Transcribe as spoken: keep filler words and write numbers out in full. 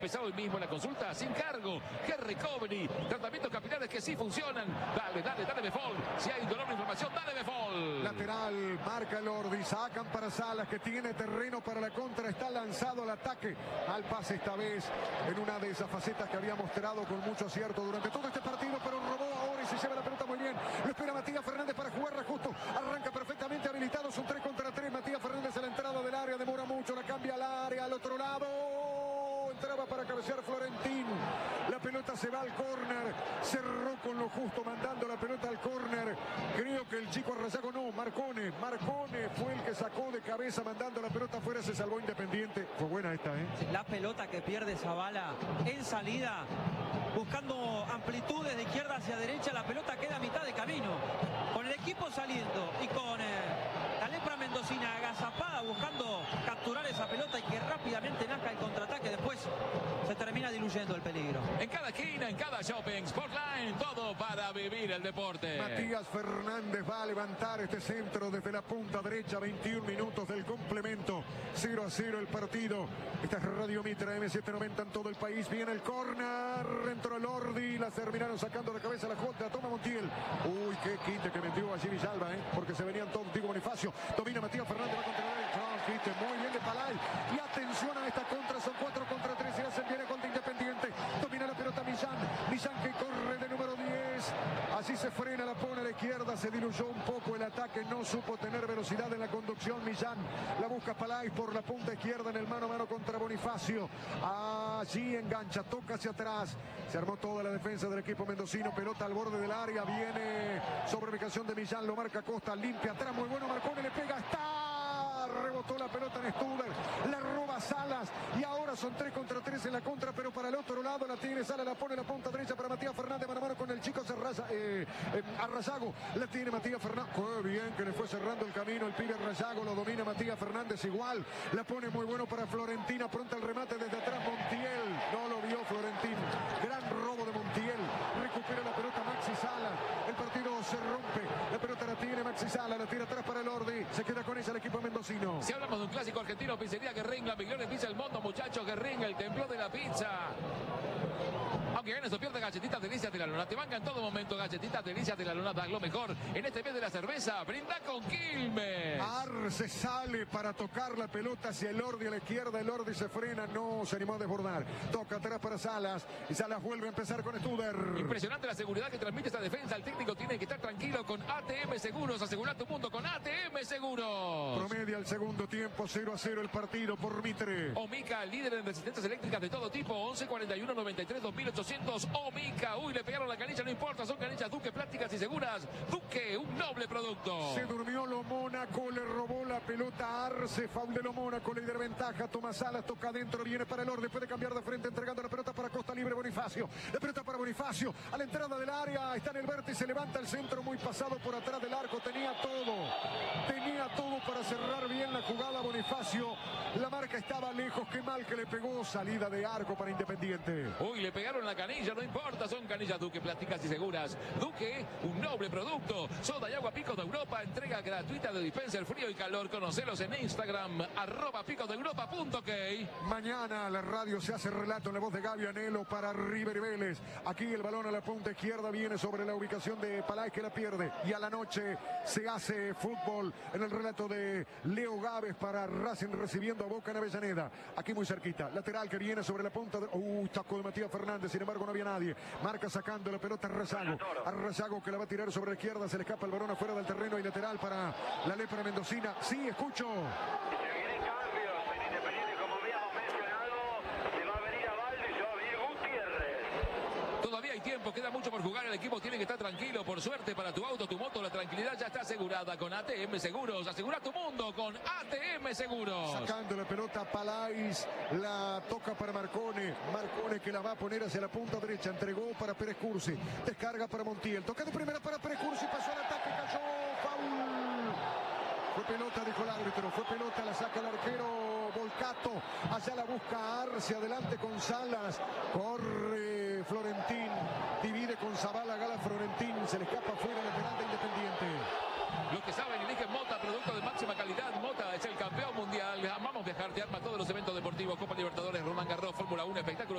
Empezado hoy mismo la consulta sin cargo. Hair Recovery, tratamientos capilares que sí funcionan. Dale, dale, dale Befol. Si hay dolor o inflamación, dale Befol. Lateral, marca Lordi, sacan para Salas, que tiene terreno para la contra, está lanzado al ataque, al pase esta vez, en una de esas facetas que había mostrado con mucho acierto durante todo este partido, pero robó ahora y se lleva la pelota muy bien. Lo espera Matías Fernández para jugarla justo, arranca perfectamente habilitado, es un tres contra tres, Matías Fernández a la entrada del área, demora mucho, la cambia al área, al otro lado, entraba para cabecear Florentín, la pelota se va al córner, cerró con lo justo, mandando la pelota al córner, creo que el chico Arrayago no, Marcone, Marcone fue el que sacó de cabeza, mandando la pelota afuera, se salvó Independiente, fue buena esta, ¿eh? La pelota que pierde Zavala en salida, buscando amplitudes de izquierda hacia derecha, la pelota queda a mitad de camino, con el equipo saliendo y con eh, la lepra mendocina agazapada buscando capturar esa pelota y que rápidamente nazca el contraataque, después se termina diluyendo el peligro. En cada esquina, en cada shopping, Sportline, todo para vivir el deporte. Matías Fernández va a levantar este centro desde la punta derecha, veintiún minutos del complemento, cero a cero el partido. Esta es Radio Mitra, eme setecientos noventa en todo el país, viene el córner, entró Lordi, la terminaron sacando de cabeza la Jota, toma Montiel. Uy, qué quite que metió allí Villalba, ¿eh? Porque se venían todos, digo Bonifacio, domina Matías Fernández, va a continuar el no, quite, muy bien de Palay, y atención a esta contra, son cuatro contra tres, y hacen bien contra Independiente, domina la pelota Millán, Millán que corre de número diez, así se frena, la pone a la izquierda, se diluyó un poco el ataque, no supo tener velocidad en la conducción Millán, la busca Palay por la punta izquierda en el mano a mano contra Bonifacio, allí engancha, toca hacia atrás, se armó toda la defensa del equipo mendocino, pelota al borde del área, viene sobre ubicación de Millán, lo marca Costa, limpia atrás, muy bueno, Marcone le pega, está, rebotó la pelota en Stuber, la roba Salas, y ahora son tres contra tres en la contra, pero para el otro lado la tiene Salas, la pone en la punta derecha para Matías Fernández, mano a mano con el chico Serraza, eh, eh, Arrayago, la tiene Matías Fernández, qué bien que le fue cerrando el camino el pibe Arrayago, lo domina Matías Fernández igual, la pone muy bueno para Florentina, pronto el remate desde atrás Montiel, no lo vio Florentín, gran robo de Montiel, recupera la pelota Maxi Salas, el partido se rompe, la pelota la tiene Maxi Salas, la tira atrás para el Lordi, se queda con ella el equipo mendocino. Si hablamos de un clásico argentino, pizzería Guerrín, la mejor pizza del mundo, muchachos, Guerrín, el templo de la pizza. Aunque ganes o pierdas, galletitas delicias de la luna. Te banca en todo momento, galletitas delicias de la luna. Da lo mejor en este mes de la cerveza. Brinda con Quilmes. Arce sale para tocar la pelota hacia el Lordi a la izquierda. El Lordi se frena, no se animó a desbordar. Toca atrás para Salas. Y Salas vuelve a empezar con Studer. Impresionante la seguridad que transmite esta defensa. El técnico tiene que estar tranquilo con A T M Seguros. Asegura tu punto con A T M Seguros. Promedia el segundo tiempo, cero a cero el partido por Mitre. Omica, líder en resistencias eléctricas de todo tipo. once cuarenta y uno noventa y tres dos mil ochocientos. Omica, uy, le pegaron la canilla, no importa, son canillas Duque, plásticas y seguras. Duque, un noble producto. Se durmió lo Mónaco, le robó la pelota a Arce, foul de lo Mónaco, líder ventaja, toma Salas, toca adentro, viene para el orden, puede cambiar de frente, entregando la pelota para Costa Libre, Bonifacio, la pelota para Bonifacio, a la entrada del área, está en el vértice, levanta el centro, muy pasado por atrás del arco, tenía todo, tenía todo para cerrar bien la jugada Bonifacio, la marca estaba lejos, qué mal que le pegó, salida de arco para Independiente. Uy, le pegaron la canilla, no importa, son canillas Duque, plásticas y seguras. Duque, un noble producto. Soda y agua Pico de Europa, entrega gratuita de dispenser frío y calor. Conocelos en Instagram, arroba pico de europa punto ok. Mañana la radio se hace relato en la voz de Gaby Anelo para River y Vélez. Aquí el balón a la punta izquierda viene sobre la ubicación de Palay que la pierde. Y a la noche se hace fútbol en el relato de Leo Gávez para Racing recibiendo a Boca en Avellaneda. Aquí muy cerquita, lateral que viene sobre la punta de... Uh, taco de Matías Fernández, sin embargo no había nadie. Marca sacando la pelota a Arrayago. Arrayago que la va a tirar sobre la izquierda, se le escapa el balón afuera del terreno y lateral para la lepra mendocina. Sí, escucho. Se vienen cambios en Independiente, como habíamos mencionado, se va a venir a Valde y se va a venir Gutiérrez. Todavía hay tiempo, queda mucho por jugar, el equipo tiene que estar tranquilo, por suerte para tu auto, tu moto, la tranquilidad ya está asegurada con A T M Seguros, asegura tu mundo con A T M Seguros. Sacando la pelota Palais, la toca para Marcone, Marcone que la va a poner hacia la punta derecha, entregó para Pérez Cursi, descarga para Montiel, toca de primera para Pérez Cursi, pasó al ataque, cayó, foul. Fue pelota, dijo el árbitro, fue pelota, la saca el arquero Volcato, allá la busca Arce, adelante con Salas, corre Florentín, divide con Zavala, gala Florentín, se le escapa fuera lateral de Independiente. Los que saben eligen Mota, producto de máxima calidad. Mota es el campeón mundial. Amamos Queremos viajar, te arma todos los eventos deportivos, Copa Libertadores, Roland Garros, Fórmula uno, espectáculos.